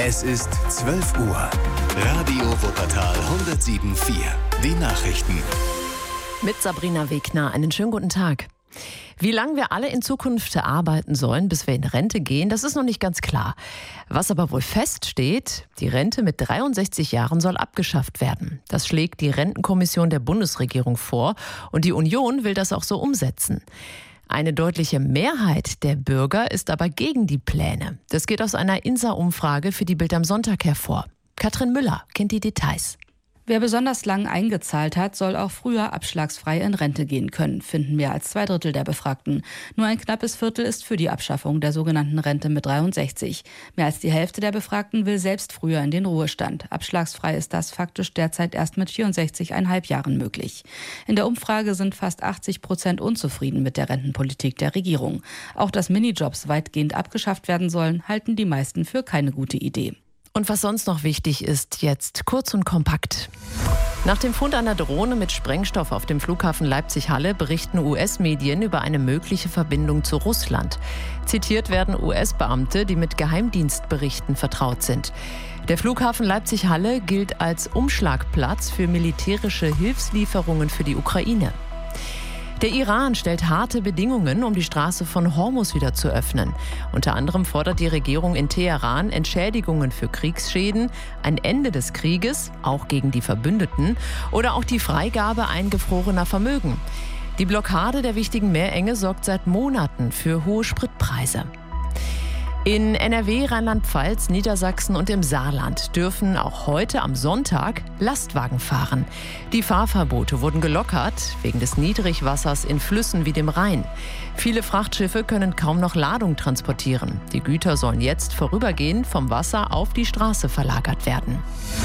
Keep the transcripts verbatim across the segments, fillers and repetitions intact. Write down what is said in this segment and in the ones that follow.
Es ist zwölf Uhr. Radio Wuppertal hundertsieben Komma vier. Die Nachrichten. Mit Sabrina Wegner. Einen schönen guten Tag. Wie lange wir alle in Zukunft arbeiten sollen, bis wir in Rente gehen, das ist noch nicht ganz klar. Was aber wohl feststeht, die Rente mit dreiundsechzig Jahren soll abgeschafft werden. Das schlägt die Rentenkommission der Bundesregierung vor und die Union will das auch so umsetzen. Eine deutliche Mehrheit der Bürger ist aber gegen die Pläne. Das geht aus einer I N S A-Umfrage für die Bild am Sonntag hervor. Katrin Müller kennt die Details. Wer besonders lang eingezahlt hat, soll auch früher abschlagsfrei in Rente gehen können, finden mehr als zwei Drittel der Befragten. Nur ein knappes Viertel ist für die Abschaffung der sogenannten Rente mit dreiundsechzig. Mehr als die Hälfte der Befragten will selbst früher in den Ruhestand. Abschlagsfrei ist das faktisch derzeit erst mit vierundsechzig Komma fünf Jahren möglich. In der Umfrage sind fast achtzig Prozent unzufrieden mit der Rentenpolitik der Regierung. Auch dass Minijobs weitgehend abgeschafft werden sollen, halten die meisten für keine gute Idee. Und was sonst noch wichtig ist, jetzt kurz und kompakt. Nach dem Fund einer Drohne mit Sprengstoff auf dem Flughafen Leipzig-Halle berichten U S-Medien über eine mögliche Verbindung zu Russland. Zitiert werden U S-Beamte, die mit Geheimdienstberichten vertraut sind. Der Flughafen Leipzig-Halle gilt als Umschlagplatz für militärische Hilfslieferungen für die Ukraine. Der Iran stellt harte Bedingungen, um die Straße von Hormuz wieder zu öffnen. Unter anderem fordert die Regierung in Teheran Entschädigungen für Kriegsschäden, ein Ende des Krieges, auch gegen die Verbündeten, oder auch die Freigabe eingefrorener Vermögen. Die Blockade der wichtigen Meerenge sorgt seit Monaten für hohe Spritpreise. In N R W, Rheinland-Pfalz, Niedersachsen und im Saarland dürfen auch heute am Sonntag Lastwagen fahren. Die Fahrverbote wurden gelockert wegen des Niedrigwassers in Flüssen wie dem Rhein. Viele Frachtschiffe können kaum noch Ladung transportieren. Die Güter sollen jetzt vorübergehend vom Wasser auf die Straße verlagert werden.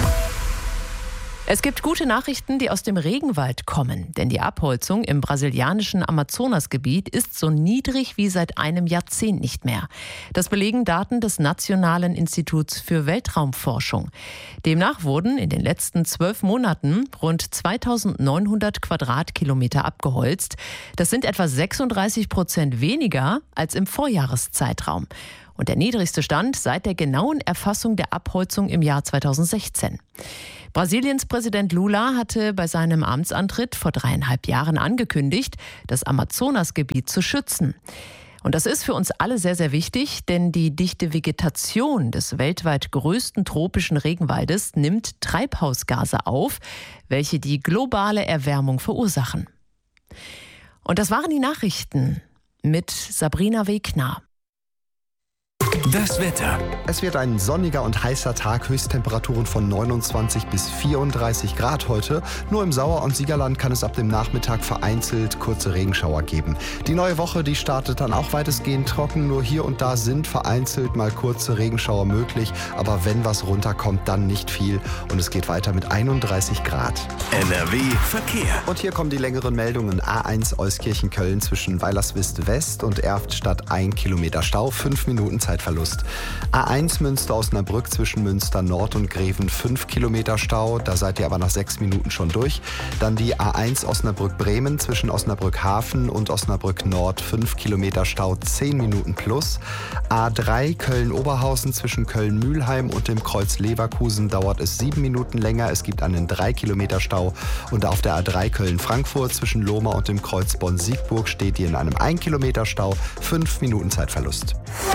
Es gibt gute Nachrichten, die aus dem Regenwald kommen, denn die Abholzung im brasilianischen Amazonasgebiet ist so niedrig wie seit einem Jahrzehnt nicht mehr. Das belegen Daten des Nationalen Instituts für Weltraumforschung. Demnach wurden in den letzten zwölf Monaten rund zweitausendneunhundert Quadratkilometer abgeholzt. Das sind etwa sechsunddreißig Prozent weniger als im Vorjahreszeitraum. Und der niedrigste Stand seit der genauen Erfassung der Abholzung im Jahr zweitausendsechzehn. Brasiliens Präsident Lula hatte bei seinem Amtsantritt vor dreieinhalb Jahren angekündigt, das Amazonasgebiet zu schützen. Und das ist für uns alle sehr, sehr wichtig, denn die dichte Vegetation des weltweit größten tropischen Regenwaldes nimmt Treibhausgase auf, welche die globale Erwärmung verursachen. Und das waren die Nachrichten mit Sabrina Wegner. Das Wetter. Es wird ein sonniger und heißer Tag, Höchsttemperaturen von neunundzwanzig bis vierunddreißig Grad heute. Nur im Sauer- und Siegerland kann es ab dem Nachmittag vereinzelt kurze Regenschauer geben. Die neue Woche, die startet dann auch weitestgehend trocken. Nur hier und da sind vereinzelt mal kurze Regenschauer möglich. Aber wenn was runterkommt, dann nicht viel. Und es geht weiter mit einunddreißig Grad. N R W Verkehr. Und hier kommen die längeren Meldungen. A eins Euskirchen-Köln zwischen Weilerswist West und Erftstadt ein Kilometer Stau, fünf Minuten Zeitverlust. A eins Münster-Osnabrück zwischen Münster Nord und Greven fünf Kilometer Stau, da seid ihr aber nach sechs Minuten schon durch. Dann die A eins Osnabrück-Bremen zwischen Osnabrück Hafen und Osnabrück Nord fünf Kilometer Stau, zehn Minuten plus. A drei Köln-Oberhausen zwischen Köln-Mühlheim und dem Kreuz Leverkusen dauert es sieben Minuten länger. Es gibt einen drei Kilometer Stau. Und auf der A drei Köln-Frankfurt zwischen Lohmar und dem Kreuz Bonn-Siegburg steht ihr in einem ein Kilometer Stau, fünf Minuten Zeitverlust.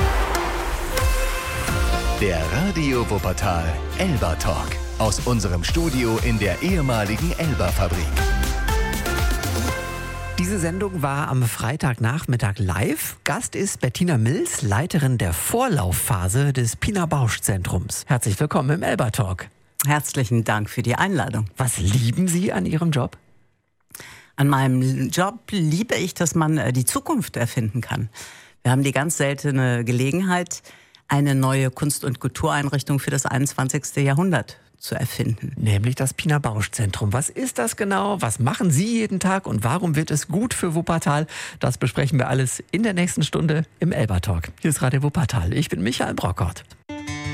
Der Radio Wuppertal Elba Talk aus unserem Studio in der ehemaligen Elba-Fabrik. Diese Sendung war am Freitagnachmittag live. Gast ist Bettina Mills, Leiterin der Vorlaufphase des Pina Bausch Zentrums. Herzlich willkommen im Elba Talk. Herzlichen Dank für die Einladung. Was lieben Sie an Ihrem Job? An meinem Job liebe ich, dass man die Zukunft erfinden kann. Wir haben die ganz seltene Gelegenheit, eine neue Kunst- und Kultureinrichtung für das einundzwanzigste Jahrhundert zu erfinden. Nämlich das Pina Bausch Zentrum. Was ist das genau? Was machen Sie jeden Tag? Und warum wird es gut für Wuppertal? Das besprechen wir alles in der nächsten Stunde im Elba Talk. Hier ist Radio Wuppertal. Ich bin Michael Brockert.